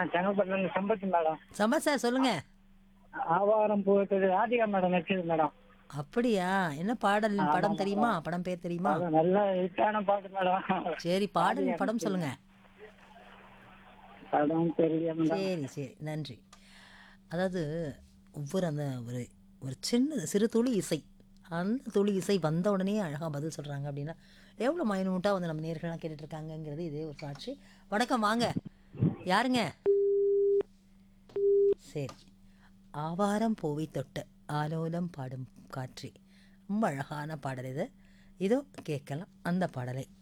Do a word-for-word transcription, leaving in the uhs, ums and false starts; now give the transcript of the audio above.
செங்கல்பட்டுல இருந்து Sampath madam. Sampath sir சொல்லுங்க. ஆவாரம் போயிட்டு ராதிகா மேடம் நடிச்சது மேடம். அப்படியா? என்ன பாடல் ஆமா படம் தெரியுமா? மேடம். படம் பேர் தெரியுமா? அது நல்ல ஹிட்டான பாட்டு மேடம். சரி, பாடல் ராதிகா படம் நடிச்சது. சொல்லுங்க. படம் தெரியல மேடம். சரி சரி, நன்றி. அதாவது ஒவ்வொரு அந்த ஒரு ஒரு சின்ன சிறு துளி இசை, அந்த துளி இசை வந்த உடனே அழகாக பதில் சொல்கிறாங்க அப்படின்னா எவ்வளோ மைனூட்டாக வந்து நம்ம நேர்கள்லாம் கேட்டுட்டு இருக்காங்கங்கிறது இதே ஒரு சாட்சி. வணக்கம், வாங்க. யாருங்க? சரி. ஆவாரம் பூவை தொட்ட ஆலோலம் பாடும் காற்றே, ரொம்ப அழகான பாடல் இது. இதோ கேட்கலாம் அந்த பாடலை.